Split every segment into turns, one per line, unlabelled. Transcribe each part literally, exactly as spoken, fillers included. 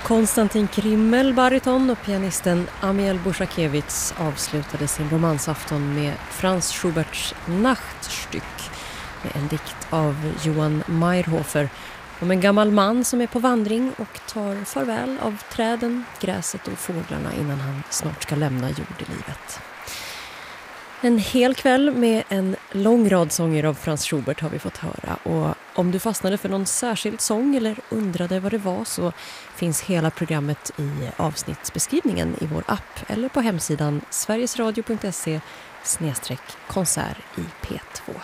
Konstantin Krimmel, bariton, och pianisten Amiel Bushakevitz avslutade sin romansafton med Franz Schuberts Nachtstück med en dikt av Johan Meyerhofer om en gammal man som är på vandring och tar farväl av träden, gräset och fåglarna innan han snart ska lämna jordelivet. En hel kväll med en lång rad sånger av Franz Schubert har vi fått höra, och om du fastnade för någon särskild sång eller undrade vad det var så finns hela programmet i avsnittsbeskrivningen i vår app eller på hemsidan sverigesradio punkt se snedstreck konsert i P två.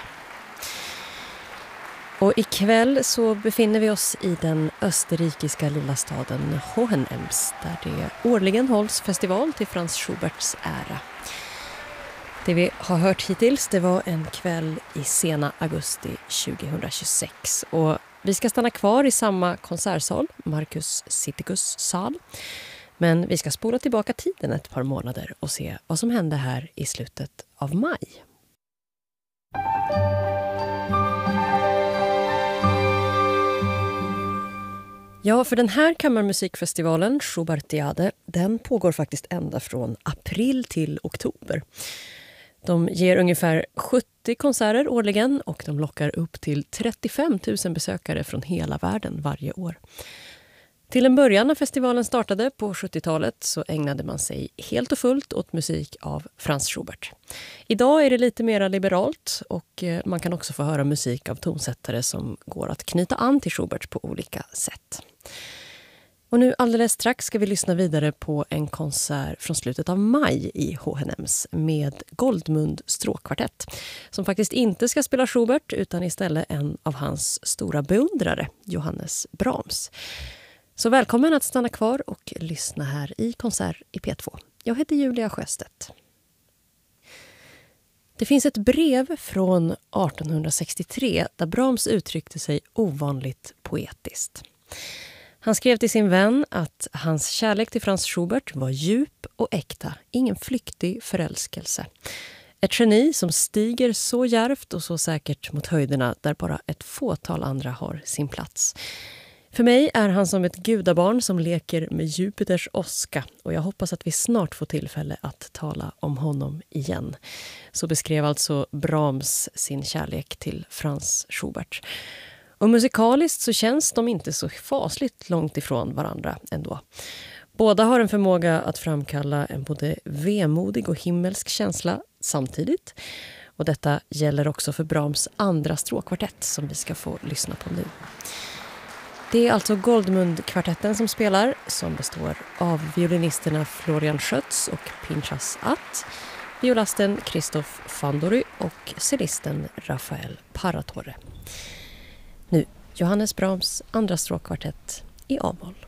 Och ikväll så befinner vi oss i den österrikiska lilla staden Hohenems där det årligen hålls festival till Franz Schuberts ära. Det vi har hört hittills, det var en kväll i sena augusti tjugohundratjugosex, och vi ska stanna kvar i samma konsertsal, Markus Sittikus sal. Men vi ska spola tillbaka tiden ett par månader och se vad som hände här i slutet av maj. Ja, för den här kammarmusikfestivalen, Schubertiade, den pågår faktiskt ända från april till oktober. De ger ungefär sjuttio konserter årligen och de lockar upp till trettiofem tusen besökare från hela världen varje år. Till en början när festivalen startade på sjuttiotalet så ägnade man sig helt och fullt åt musik av Franz Schubert. Idag är det lite mer liberalt och man kan också få höra musik av tonsättare som går att knyta an till Schubert på olika sätt. Och nu alldeles strax ska vi lyssna vidare på en konsert från slutet av maj i Hohenems med Goldmund stråkkvartett, som faktiskt inte ska spela Schubert utan istället en av hans stora beundrare, Johannes Brahms. Så välkommen att stanna kvar och lyssna här i konsert i P två. Jag heter Julia Sjöstedt. Det finns ett brev från artonhundrasextiotre där Brahms uttryckte sig ovanligt poetiskt. Han skrev till sin vän att hans kärlek till Franz Schubert var djup och äkta, ingen flyktig förälskelse. Ett geni som stiger så djärvt och så säkert mot höjderna där bara ett fåtal andra har sin plats. För mig är han som ett gudabarn som leker med Jupiters åska, och jag hoppas att vi snart får tillfälle att tala om honom igen. Så beskrev alltså Brahms sin kärlek till Franz Schubert. Och musikaliskt så känns de inte så fasligt långt ifrån varandra ändå. Båda har en förmåga att framkalla en både vemodig och himmelsk känsla samtidigt. Och detta gäller också för Brahms andra stråkkvartett som vi ska få lyssna på nu. Det är alltså Goldmund-kvartetten som spelar, som består av violinisterna Florian Schötz och Pinchas Att, violasten Christoph Fandory och cellisten Rafael Paratorre. Nu, Johannes Brahms andra stråkkvartett i A-moll.